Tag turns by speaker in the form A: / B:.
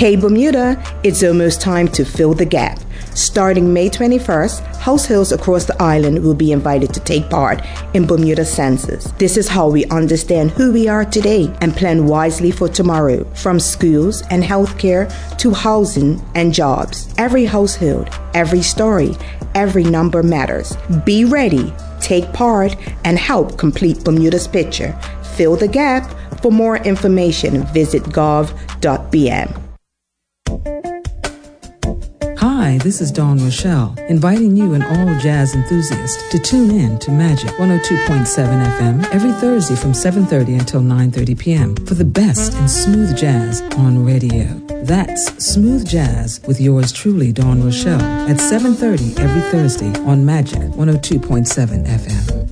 A: Hey Bermuda, it's almost time to fill the gap. Starting May 21st, households across the island will be invited to take part in Bermuda Census. This is how we understand who we are today and plan wisely for tomorrow, from schools and healthcare to housing and jobs. Every household, every story, every number matters. Be ready, take part, and help complete Bermuda's picture. Fill the gap. For more information, visit gov.bm.
B: Hi, this is Dawn Rochelle, inviting you and all jazz enthusiasts to tune in to Magic 102.7 FM every Thursday from 7:30 until 9:30 p.m. for the best in smooth jazz on radio. That's Smooth Jazz with yours truly, Dawn Rochelle, at 7:30 every Thursday on Magic 102.7 FM.